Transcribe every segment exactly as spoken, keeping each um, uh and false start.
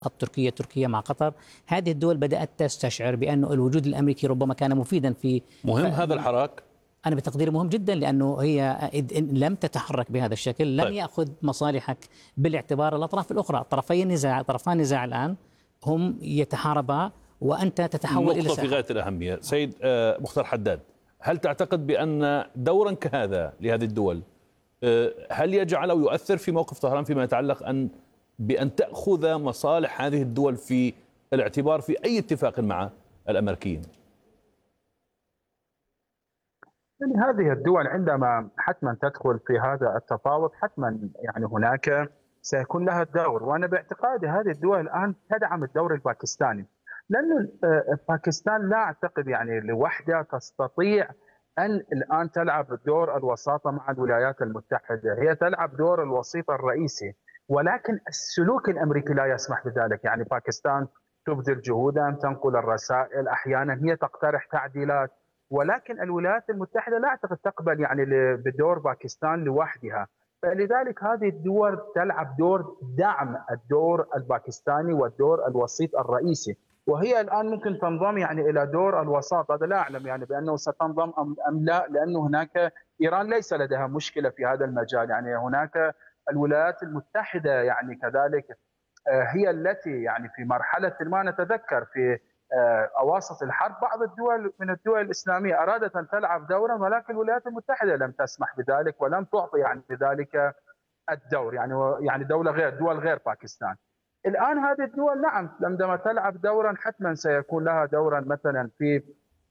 التركية تركيا مع قطر. هذه الدول بدأت تستشعر بأن الوجود الأمريكي ربما كان مفيدا في مهم هذا الحراك. أنا بتقديري مهم جدا، لأنه هي إن لم تتحرك بهذا الشكل لن طيب. يأخذ مصالحك بالاعتبار الأطراف الأخرى. طرفي النزاع طرفان النزاع الآن هم يتحاربا وأنت تتحول إلى نقطة في غاية الأهمية. سيد مختار حداد، هل تعتقد بأن دورا كهذا لهذه الدول هل يجعل أو يؤثر في موقف طهران فيما يتعلق أن بأن تأخذ مصالح هذه الدول في الاعتبار في أي اتفاق مع الأمريكيين؟ يعني هذه الدول عندما حتما تدخل في هذا التفاوض حتما يعني هناك سيكون لها الدور، وأنا باعتقادي هذه الدول الآن تدعم الدور الباكستاني، لأن باكستان لا أعتقد يعني لوحدها تستطيع أن الآن تلعب دور الوساطة مع الولايات المتحدة، هي تلعب دور الوسيط الرئيسي، ولكن السلوك الأمريكي لا يسمح بذلك. يعني باكستان تبذل جهودا، تنقل الرسائل، أحيانا هي تقترح تعديلات، ولكن الولايات المتحدة لا أعتقد تقبل يعني بدور باكستان لوحدها، فلذلك هذه الدول تلعب دور دعم الدور الباكستاني والدور الوسيط الرئيسي، وهي الآن ممكن تنضم يعني إلى دور الوساط. هذا لا أعلم يعني بأنه ستنضم أم لا، لأنه هناك إيران ليس لديها مشكلة في هذا المجال. يعني هناك الولايات المتحدة يعني كذلك هي التي يعني في مرحلة ما نتذكر في أواسط الحرب بعض الدول من الدول الإسلامية أرادت أن تلعب دورا، ولكن الولايات المتحدة لم تسمح بذلك ولم تعطي يعني بذلك الدور، يعني يعني دولة غير دول غير باكستان. الآن هذه الدول نعم عندما تلعب دورا حتما سيكون لها دورا مثلا في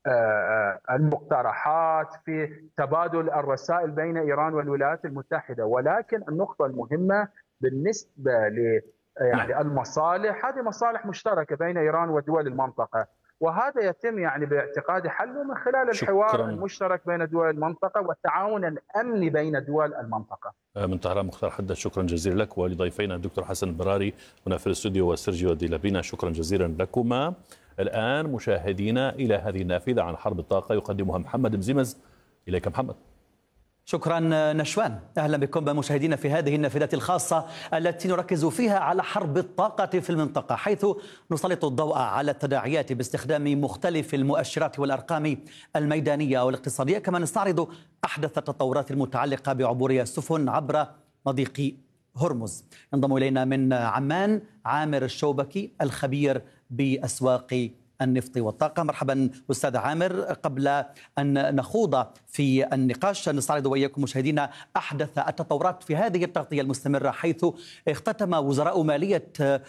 المقترحات، في تبادل الرسائل بين إيران والولايات المتحدة، ولكن النقطة المهمة بالنسبة ل يعني المصالح، هذه مصالح مشتركة بين إيران ودول المنطقة، وهذا يتم يعني باعتقادي حله من خلال الحوار شكراً. المشترك بين دول المنطقة والتعاون الأمني بين دول المنطقة. من طهران مختار حداد، شكرا جزيلا لك ولضيفينا الدكتور حسن البراري هنا في الاستوديو وسيرجيو دي لابينا، شكرا جزيلا لكما. الآن مشاهدينا إلى هذه النافذة عن حرب الطاقة يقدمها محمد مزيمز. إليك محمد. شكرا نشوان، أهلا بكم مشاهدينا في هذه النافذة الخاصة التي نركز فيها على حرب الطاقة في المنطقة، حيث نسلط الضوء على التداعيات باستخدام مختلف المؤشرات والأرقام الميدانية والاقتصادية، كما نستعرض أحدث التطورات المتعلقة بعبور السفن عبر مضيق هرمز. ينضم إلينا من عمان عامر الشوبكي الخبير بأسواق النفط والطاقة. مرحبا أستاذ عامر. قبل أن نخوض في النقاش نستعرض وإياكم مشاهدينا أحدث التطورات في هذه التغطية المستمرة، حيث اختتم وزراء مالية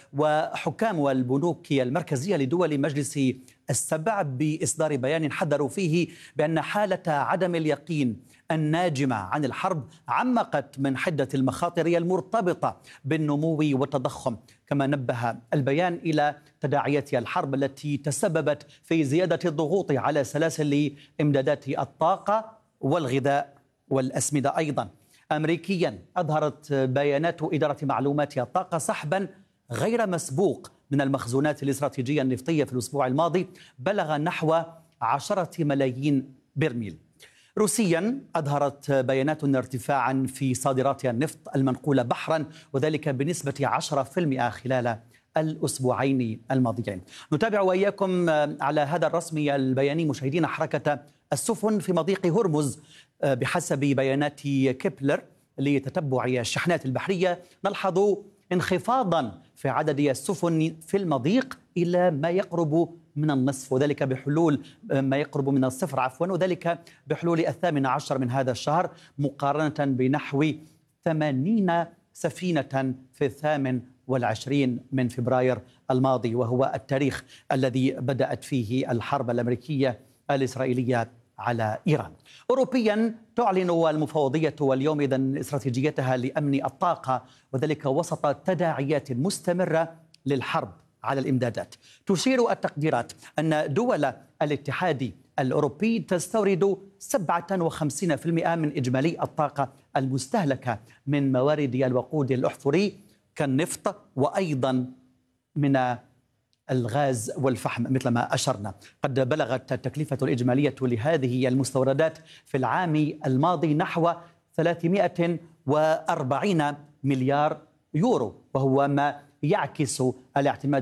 وحكام البنوك المركزية لدول مجلس السبع بإصدار بيان حذروا فيه بأن حالة عدم اليقين الناجمة عن الحرب عمقت من حدة المخاطر المرتبطة بالنمو والتضخم، كما نبه البيان إلى تداعيات الحرب التي تسببت في زيادة الضغوط على سلاسل إمدادات الطاقة والغذاء والأسمدة. أيضا أمريكيا أظهرت بيانات إدارة معلومات الطاقة سحبا غير مسبوق من المخزونات الاستراتيجية النفطية في الأسبوع الماضي بلغ نحو عشرة ملايين برميل. روسيا أظهرت بيانات ارتفاعا في صادرات النفط المنقولة بحرا، وذلك بنسبة عشرة بالمئة خلال الأسبوعين الماضيين. نتابع وإياكم على هذا الرسم البياني مشاهدين حركة السفن في مضيق هرمز. بحسب بيانات كيبلر لتتبع الشحنات البحرية نلحظ انخفاضا في عدد السفن في المضيق إلى ما يقرب من النصف، وذلك بحلول ما يقرب من الصفر عفوا وذلك بحلول الثامن عشر من هذا الشهر، مقارنة بنحو ثمانين سفينة في الثامن والعشرين من فبراير الماضي، وهو التاريخ الذي بدأت فيه الحرب الأمريكية الإسرائيلية على إيران. أوروبيا تعلن المفوضية واليوم إذن استراتيجيتها لأمن الطاقة، وذلك وسط تداعيات مستمرة للحرب على الإمدادات. تشير التقديرات أن دول الاتحاد الأوروبي تستورد سبعة وخمسين بالمئة من إجمالي الطاقة المستهلكة من موارد الوقود الأحفوري كالنفط، وأيضا من الغاز والفحم مثل ما أشرنا. قد بلغت التكلفة الإجمالية لهذه المستوردات في العام الماضي نحو ثلاثمئة وأربعين مليار يورو، وهو ما يعكس الاعتماد